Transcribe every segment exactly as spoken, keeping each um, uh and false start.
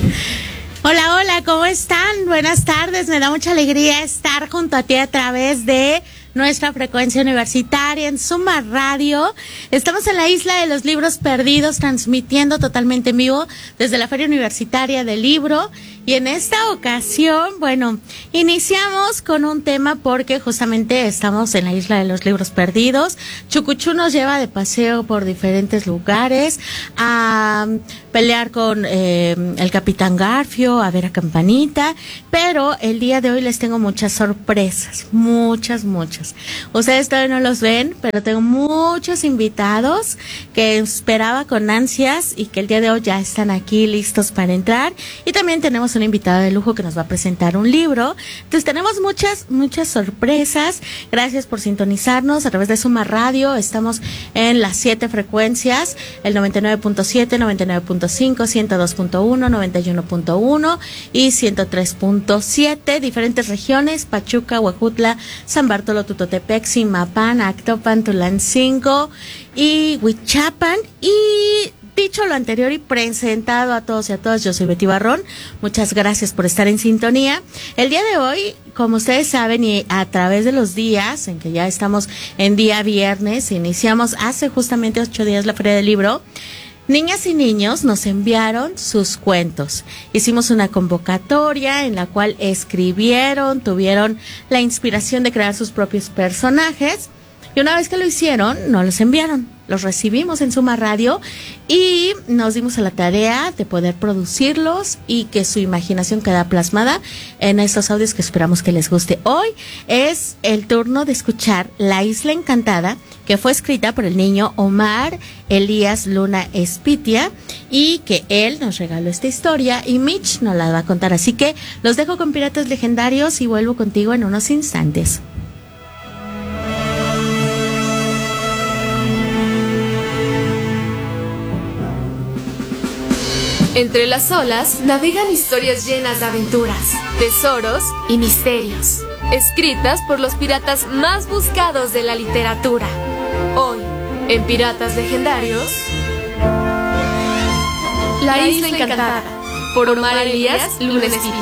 Hola, hola, ¿cómo están? Buenas tardes, me da mucha alegría estar junto a ti a través de nuestra frecuencia universitaria en Suma Radio. Estamos en la Isla de los Libros Perdidos, transmitiendo totalmente en vivo desde la Feria Universitaria del Libro. Y en esta ocasión, bueno, iniciamos con un tema porque justamente estamos en la Isla de los Libros Perdidos. Chucuchú nos lleva de paseo por diferentes lugares a pelear con eh, el Capitán Garfio, a ver a Campanita, pero el día de hoy les tengo muchas sorpresas, muchas, muchas. Ustedes todavía no los ven, pero tengo muchos invitados que esperaba con ansias y que el día de hoy ya están aquí listos para entrar. Y también tenemos una invitada de lujo que nos va a presentar un libro. Entonces tenemos muchas, muchas sorpresas. Gracias por sintonizarnos a través de Suma Radio. Estamos en las siete frecuencias, el noventa y nueve punto siete, noventa y nueve punto cinco, ciento dos punto uno, noventa y uno punto uno y ciento tres punto siete, diferentes regiones: Pachuca, Huejutla, San Bartolo, Tutotepec, Zimapán, Actopan, Tulancingo y Huichapan. Y dicho lo anterior y presentado a todos y a todas, yo soy Betty Barrón. Muchas gracias por estar en sintonía. El día de hoy, como ustedes saben, y a través de los días en que ya estamos en día viernes, iniciamos hace justamente ocho días la Feria del Libro. Niñas y niños nos enviaron sus cuentos. Hicimos una convocatoria en la cual escribieron, tuvieron la inspiración de crear sus propios personajes. Y una vez que lo hicieron, nos los enviaron. Los recibimos en Suma Radio y nos dimos a la tarea de poder producirlos y que su imaginación quede plasmada en estos audios que esperamos que les guste. Hoy es el turno de escuchar La Isla Encantada, que fue escrita por el niño Omar Elías Luna Espitia y que él nos regaló esta historia y Mitch nos la va a contar. Así que los dejo con Piratas Legendarios y vuelvo contigo en unos instantes. Entre las olas navegan historias llenas de aventuras, tesoros y misterios, escritas por los piratas más buscados de la literatura. Hoy, en Piratas Legendarios, La Isla Encantada, por Omar Elías Luna Espitia.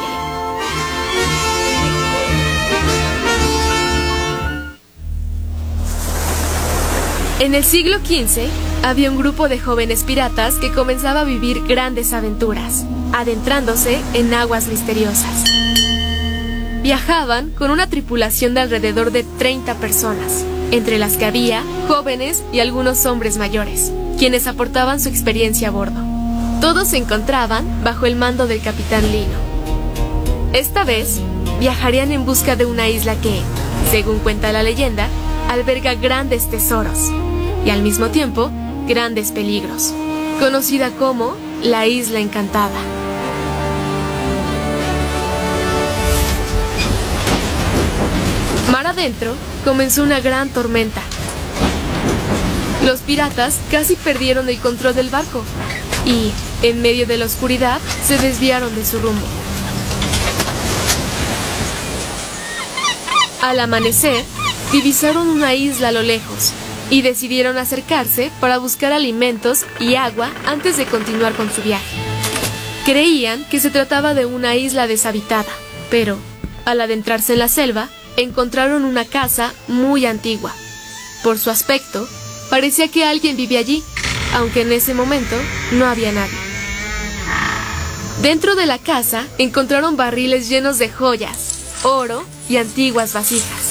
En el siglo quince, había un grupo de jóvenes piratas que comenzaba a vivir grandes aventuras, adentrándose en aguas misteriosas. Viajaban con una tripulación de alrededor de treinta personas, entre las que había jóvenes y algunos hombres mayores, quienes aportaban su experiencia a bordo. Todos se encontraban bajo el mando del Capitán Lino. Esta vez, viajarían en busca de una isla que, según cuenta la leyenda, alberga grandes tesoros y al mismo tiempo grandes peligros, conocida como la Isla Encantada. Mar adentro comenzó una gran tormenta. Los piratas casi perdieron el control del barco y, en medio de la oscuridad, se desviaron de su rumbo. Al amanecer, divisaron una isla a lo lejos y decidieron acercarse para buscar alimentos y agua antes de continuar con su viaje. Creían que se trataba de una isla deshabitada, pero, al adentrarse en la selva, encontraron una casa muy antigua. Por su aspecto, parecía que alguien vivía allí, aunque en ese momento no había nadie. Dentro de la casa encontraron barriles llenos de joyas, oro y antiguas vasijas.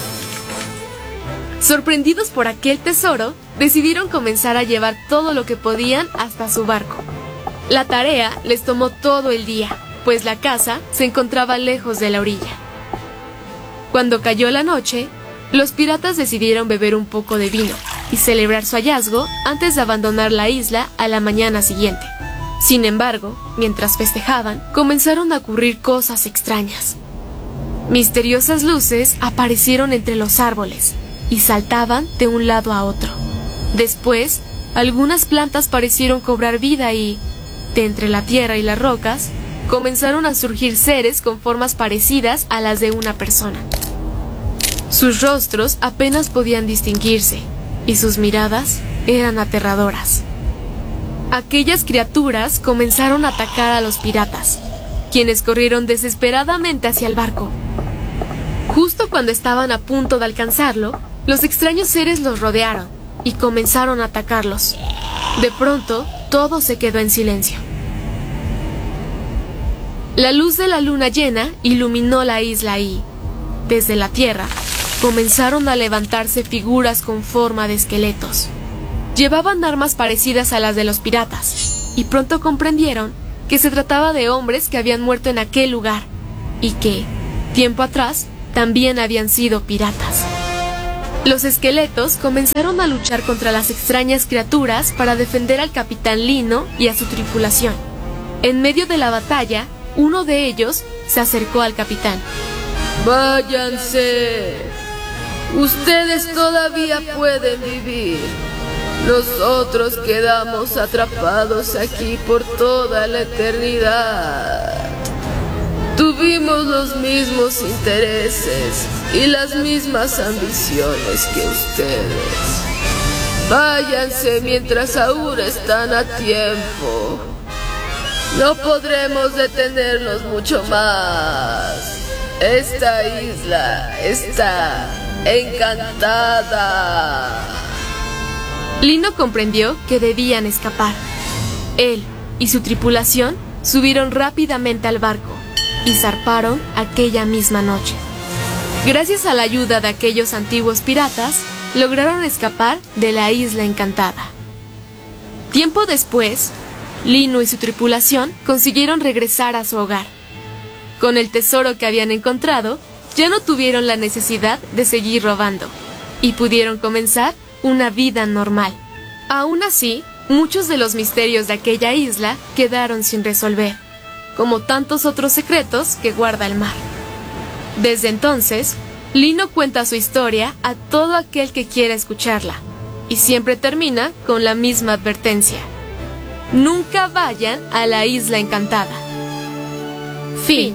Sorprendidos por aquel tesoro, decidieron comenzar a llevar todo lo que podían hasta su barco. La tarea les tomó todo el día, pues la casa se encontraba lejos de la orilla. Cuando cayó la noche, los piratas decidieron beber un poco de vino y celebrar su hallazgo antes de abandonar la isla a la mañana siguiente. Sin embargo, mientras festejaban, comenzaron a ocurrir cosas extrañas. Misteriosas luces aparecieron entre los árboles y saltaban de un lado a otro. Después, algunas plantas parecieron cobrar vida y, de entre la tierra y las rocas, comenzaron a surgir seres con formas parecidas a las de una persona. Sus rostros apenas podían distinguirse, y sus miradas eran aterradoras. aquellas criaturas comenzaron a atacar a los piratas, quienes corrieron desesperadamente hacia el barco. Justo cuando estaban a punto de alcanzarlo, los extraños seres los rodearon y comenzaron a atacarlos. De pronto, todo se quedó en silencio. La luz de la luna llena iluminó la isla y, desde la tierra, comenzaron a levantarse figuras con forma de esqueletos. Llevaban armas parecidas a las de los piratas, y pronto comprendieron que se trataba de hombres que habían muerto en aquel lugar, y que, tiempo atrás, también habían sido piratas. Los esqueletos comenzaron a luchar contra las extrañas criaturas para defender al capitán Lino y a su tripulación. En medio de la batalla, uno de ellos se acercó al capitán. ¡Váyanse! Ustedes todavía pueden vivir. Nosotros quedamos atrapados aquí por toda la eternidad. Tuvimos los mismos intereses y las mismas ambiciones que ustedes. Váyanse mientras aún están a tiempo. No podremos detenernos mucho más. Esta isla está encantada. Lino comprendió que debían escapar. Él y su tripulación subieron rápidamente al barco y zarparon aquella misma noche. Gracias a la ayuda de aquellos antiguos piratas, lograron escapar de la isla encantada. Tiempo después, Lino y su tripulación consiguieron regresar a su hogar. Con el tesoro que habían encontrado, ya no tuvieron la necesidad de seguir robando y pudieron comenzar una vida normal. Aún así, muchos de los misterios de aquella isla quedaron sin resolver, como tantos otros secretos que guarda el mar. Desde entonces, Lino cuenta su historia a todo aquel que quiera escucharla, y siempre termina con la misma advertencia: nunca vayan a la isla encantada. Fin.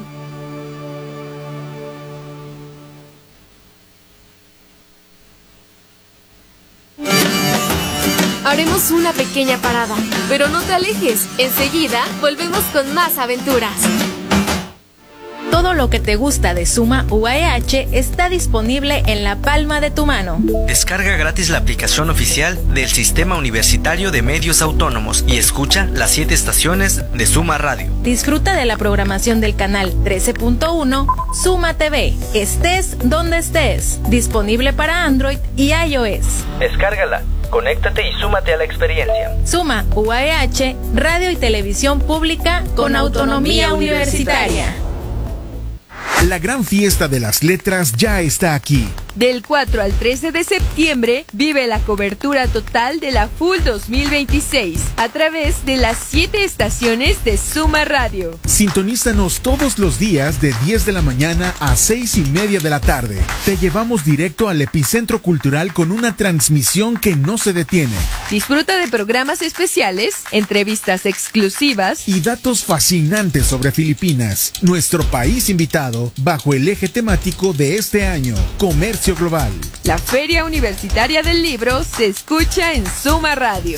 Haremos una pequeña parada, pero no te alejes, enseguida volvemos con más aventuras. Todo lo que te gusta de Suma U A E H está disponible en la palma de tu mano. Descarga gratis la aplicación oficial del Sistema Universitario de Medios Autónomos y escucha las siete estaciones de Suma Radio. Disfruta de la programación del canal trece punto uno Suma T V. Estés donde estés. Disponible para Android y iOS. Descárgala, conéctate y súmate a la experiencia. Suma U A E H, radio y televisión pública con autonomía universitaria. La gran fiesta de las letras ya está aquí. Del cuatro al trece de septiembre, vive la cobertura total de la F U L dos mil veintiséis a través de las siete estaciones de Suma Radio. Sintonízanos todos los días de diez de la mañana a seis y media de la tarde. Te llevamos directo al epicentro cultural con una transmisión que no se detiene. Disfruta de programas especiales, entrevistas exclusivas y datos fascinantes sobre Filipinas, nuestro país invitado, bajo el eje temático de este año, comercio global. La Feria Universitaria del Libro se escucha en Suma Radio.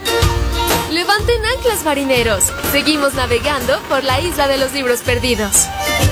Levanten anclas, marineros. Seguimos navegando por la isla de los libros perdidos.